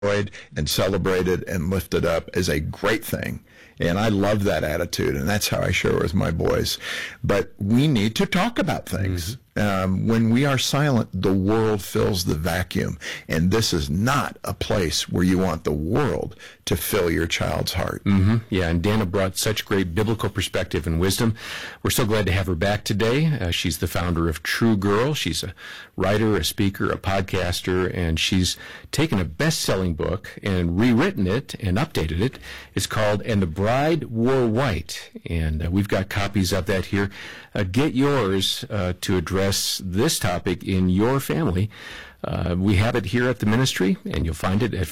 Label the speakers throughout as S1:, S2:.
S1: and celebrated and lifted up as a great thing. And I love that attitude, and that's how I share with my boys. But we need to talk about things. When we are silent, the world fills the vacuum. And this is not a place where you want the world to fill your child's heart.
S2: Yeah, and Dana brought such great biblical perspective and wisdom. We're so glad to have her back today. She's the founder of True Girl. She's a writer, a speaker, a podcaster, and she's taken a best-selling book and rewritten it and updated it. It's called And the Bride Wore White, and we've got copies of that here. Get yours to address this topic in your family. We have it here at the ministry, and you'll find it at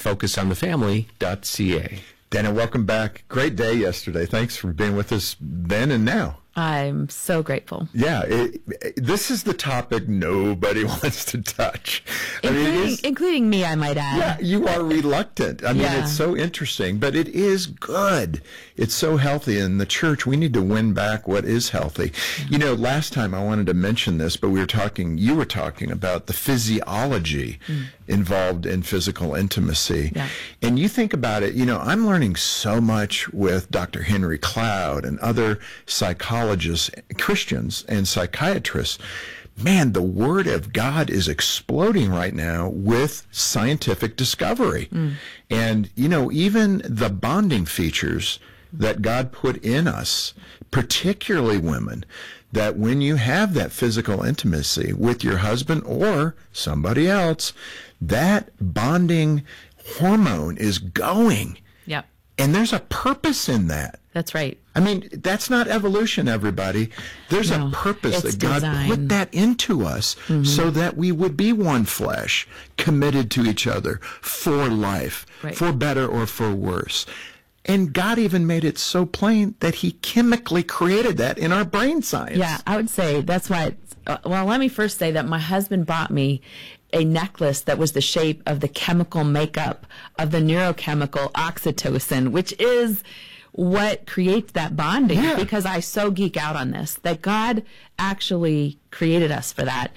S2: focusonthefamily.ca.
S1: Dana, welcome back. Great day yesterday. Thanks for being with us then and now.
S3: I'm so grateful.
S1: Yeah, this is the topic nobody wants to touch.
S3: Including me, I might add.
S1: Yeah, you are reluctant. I mean, it's so interesting, but it is good. It's so healthy. In the church, we need to win back what is healthy. You know, last time I wanted to mention this, but you were talking about the physiology involved in physical intimacy. Yeah. And you think about it, I'm learning so much with Dr. Henry Cloud and other psychologists, Christians, and psychiatrists. Man, the Word of God is exploding right now with scientific discovery. And, even the bonding features that God put in us, particularly women, that when you have that physical intimacy with your husband or somebody else, that bonding hormone is going.
S3: Yep.
S1: And there's a purpose in that.
S3: That's right.
S1: I mean, that's not evolution, everybody. There's a purpose that God put that into us so that we would be one flesh, committed to each other for life, for better or for worse. And God even made it so plain that he chemically created that in our brain science.
S3: Yeah, I would say that's why. Well, let me first say that my husband bought me a necklace that was the shape of the chemical makeup of the neurochemical oxytocin, which is what creates that bonding, because I so geek out on this, that God actually created us for that.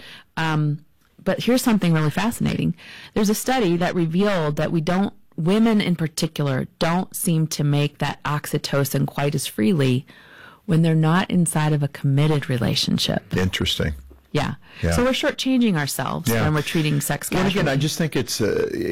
S3: But here's something really fascinating. There's a study that revealed that women in particular don't seem to make that oxytocin quite as freely when they're not inside of a committed relationship.
S1: Interesting.
S3: Yeah. So we're shortchanging ourselves when we're treating sex casually.
S1: And again, I just think it's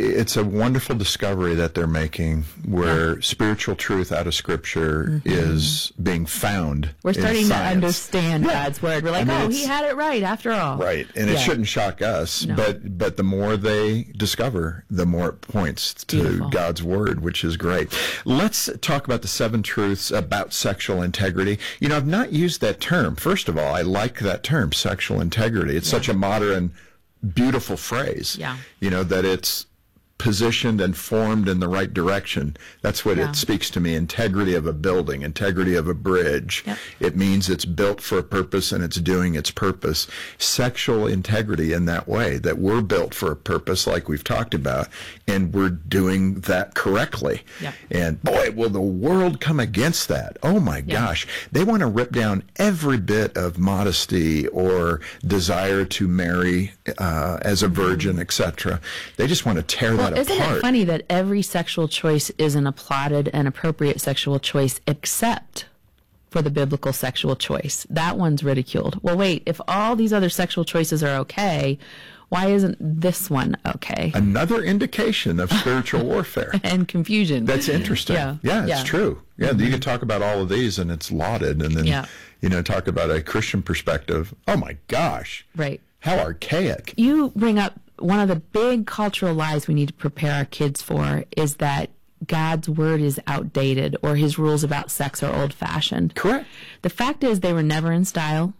S1: a wonderful discovery that they're making where spiritual truth out of Scripture is being found.
S3: We're starting
S1: to
S3: understand God's Word. We're like, he had it right after all.
S1: Right. And it shouldn't shock us, but the more they discover, the more it points to God's Word, which is great. Let's talk about the 7 truths about sexual integrity. I've not used that term. First of all, I like that term, sexual integrity. It's such a modern, beautiful phrase, that it's positioned and formed in the right direction. That's what it speaks to me. Integrity of a building, integrity of a bridge. It means it's built for a purpose and it's doing its purpose. Sexual integrity in that way, that we're built for a purpose like we've talked about, and we're doing that correctly. And boy, will the world come against that. Oh my gosh. They want to rip down every bit of modesty or desire to marry as a virgin, etc. They just want to tear that apart.
S3: Isn't it funny that every sexual choice is an applauded and appropriate sexual choice except for the biblical sexual choice? That one's ridiculed. Well, wait, if all these other sexual choices are okay, why isn't this one okay?
S1: Another indication of spiritual warfare.
S3: And confusion.
S1: That's interesting. It's true. Yeah, you can talk about all of these and it's lauded, and then, talk about a Christian perspective. Oh my gosh.
S3: Right.
S1: How archaic.
S3: You bring up one of the big cultural lies we need to prepare our kids for is that God's Word is outdated or his rules about sex are old-fashioned.
S1: Correct.
S3: The fact is they were never in style.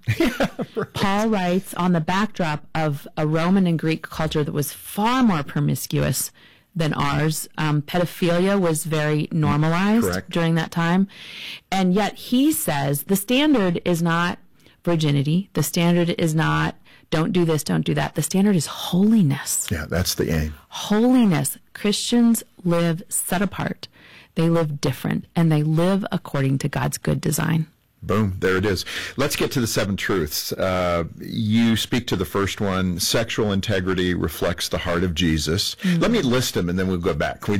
S3: Paul writes on the backdrop of a Roman and Greek culture that was far more promiscuous than ours. Pedophilia was very normalized during that time. And yet he says the standard is not virginity. The standard is not don't do this, don't do that. The standard is holiness.
S1: Yeah, that's the aim.
S3: Holiness. Christians live set apart. They live different, and they live according to God's good design.
S1: Boom, there it is. Let's get to the 7 truths. You speak to the first one. Sexual integrity reflects the heart of Jesus. Let me list them, and then we'll go back. Can we